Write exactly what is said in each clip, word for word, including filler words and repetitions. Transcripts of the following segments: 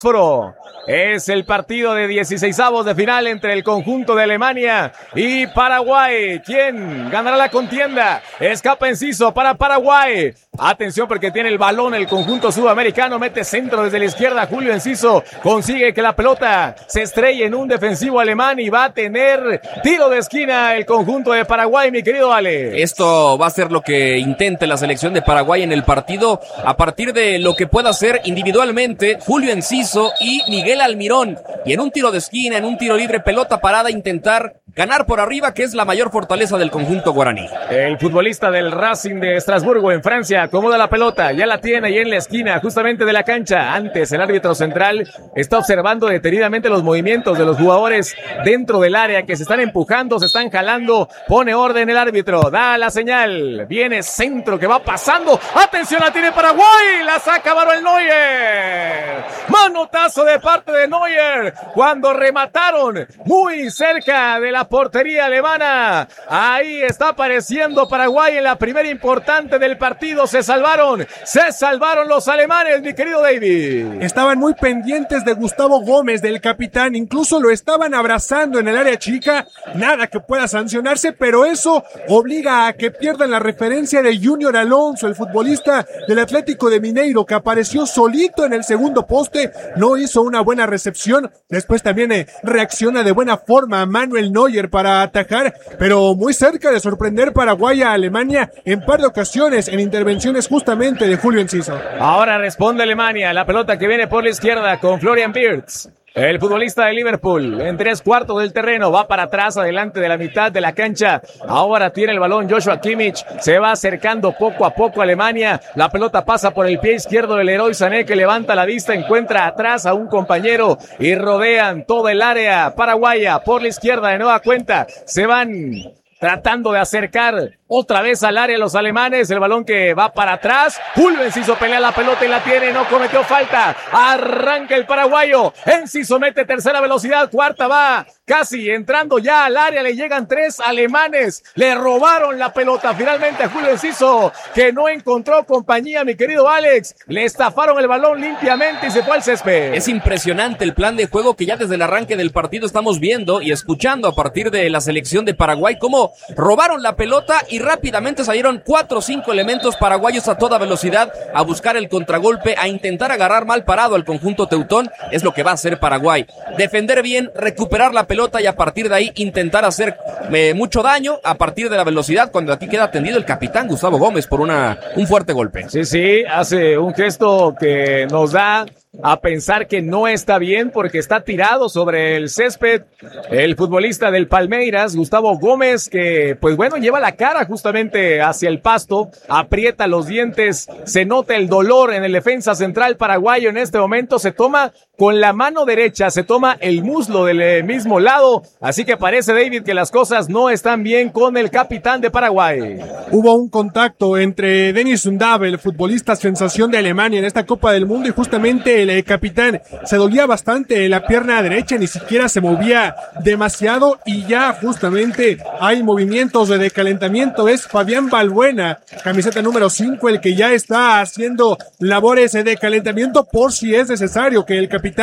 Es el partido de dieciseisavos de final entre el conjunto de Alemania y Paraguay. ¿Quién ganará la contienda? Escapa Enciso para Paraguay. Atención porque tiene el balón el conjunto sudamericano. Mete centro desde la izquierda. Julio Enciso consigue que la pelota se estrelle en un defensivo alemán y va a tener tiro de esquina el conjunto de Paraguay, mi querido Ale. Esto va a ser lo que intente la selección de Paraguay en el partido a partir de lo que pueda hacer individualmente Julio Enciso y Miguel Almirón. Y en un tiro de esquina, en un tiro libre, pelota parada, intentar ganar por arriba, que es la mayor fortaleza del conjunto guaraní. El futbolista del Racing de Estrasburgo en Francia acomoda la pelota, ya la tiene ahí en la esquina justamente de la cancha. Antes el árbitro central está observando detenidamente los movimientos de los jugadores dentro del área que se están empujando, se están jalando. Pone orden el árbitro, da la señal, viene centro que va pasando. Atención, la tiene Paraguay, la saca Manuel Neuer. Manotazo de parte de Neuer cuando remataron muy cerca de la portería alemana. Ahí está apareciendo Paraguay en la primera importante del partido. Se salvaron, se salvaron los alemanes, mi querido David. Estaban muy pendientes de Gustavo Gómez, del capitán, incluso lo estaban abrazando en el área chica. Nada que pueda sancionarse, pero eso obliga a que pierdan la referencia de Junior Alonso, el futbolista del Atlético de Mineiro, que apareció solito en el segundo poste, no hizo una buena recepción. Después también eh, reacciona de buena forma Manuel Neuer para atajar, pero muy cerca de sorprender Paraguay a Alemania en par de ocasiones en intervenciones justamente de Julio Enciso. Ahora responde Alemania, la pelota que viene por la izquierda con Florian Wirtz. El futbolista de Liverpool en tres cuartos del terreno va para atrás, adelante de la mitad de la cancha. Ahora tiene el balón Joshua Kimmich, se va acercando poco a poco a Alemania. La pelota pasa por el pie izquierdo del Leroy Sané, que levanta la vista, encuentra atrás a un compañero y rodean toda el área paraguaya. Por la izquierda de nueva cuenta se van tratando de acercar otra vez al área los alemanes. El balón que va para atrás. Julio Enciso pelea la pelota y la tiene. No cometió falta. Arranca el paraguayo. Enciso mete tercera velocidad. Cuarta va casi entrando ya al área. Le llegan tres alemanes. Le robaron la pelota finalmente a Julio Enciso, que no encontró compañía, mi querido Alex. Le estafaron el balón limpiamente y se fue al césped. Es impresionante el plan de juego que ya desde el arranque del partido estamos viendo y escuchando a partir de la selección de Paraguay, cómo robaron la pelota y rápidamente salieron cuatro o cinco elementos paraguayos a toda velocidad a buscar el contragolpe, a intentar agarrar mal parado al conjunto teutón. Es lo que va a hacer Paraguay. Defender bien, recuperar la pelota y a partir de ahí intentar hacer eh, mucho daño a partir de la velocidad, cuando aquí queda atendido el capitán Gustavo Gómez por una un fuerte golpe. Sí, sí, hace un gesto que nos da a pensar que no está bien porque está tirado sobre el césped el futbolista del Palmeiras, Gustavo Gómez, que pues bueno, lleva la cara justamente hacia el pasto, aprieta los dientes, se nota el dolor en el defensa central paraguayo en este momento. Se toma con la mano derecha, se toma el muslo del mismo lado, así que parece, David, que las cosas no están bien con el capitán de Paraguay. Hubo un contacto entre Denis Undav, el futbolista sensación de Alemania en esta Copa del Mundo, y justamente el capitán se dolía bastante la pierna derecha, ni siquiera se movía demasiado, y ya justamente hay movimientos de calentamiento. Es Fabián Balbuena, camiseta número cinco, el que ya está haciendo labores de calentamiento por si es necesario que el capitán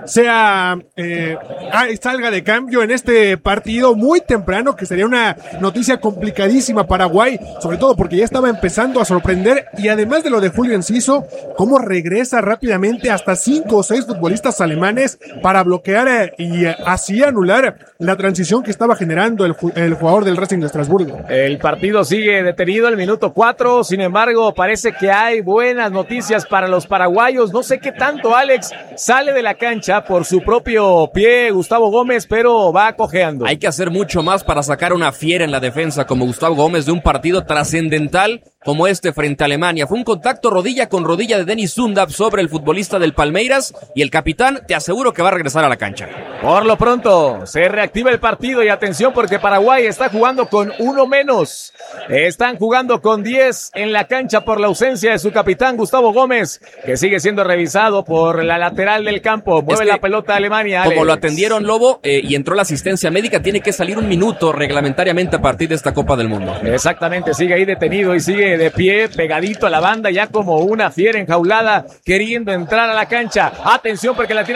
sea eh, salga de cambio en este partido muy temprano, que sería una noticia complicadísima para Paraguay, sobre todo porque ya estaba empezando a sorprender. Y además de lo de Julio Enciso, cómo regresa rápidamente hasta cinco o seis futbolistas alemanes para bloquear y así anular la transición que estaba generando el, el jugador del Racing de Estrasburgo. El partido sigue detenido al minuto cuatro, sin embargo parece que hay buenas noticias para los paraguayos. No sé qué tanto, Alex, sale de la cancha por su propio pie Gustavo Gómez, pero va cojeando. Hay que hacer mucho más para sacar una fiera en la defensa como Gustavo Gómez de un partido trascendental como este frente a Alemania. Fue un contacto rodilla con rodilla de Denis Undav sobre el futbolista del Palmeiras, y el capitán, te aseguro que va a regresar a la cancha. Por lo pronto, se reactiva el partido y atención porque Paraguay está jugando con uno menos. Están jugando con diez en la cancha por la ausencia de su capitán Gustavo Gómez, que sigue siendo revisado por la lateral del campo. Mueve es que, la pelota a Alemania, Alex. Como lo atendieron, Lobo, eh, y entró la asistencia médica, tiene que salir un minuto reglamentariamente a partir de esta Copa del Mundo. Exactamente, sigue ahí detenido y sigue de pie, pegadito a la banda, ya como una fiera enjaulada, queriendo entrar a la cancha. Atención porque la tiene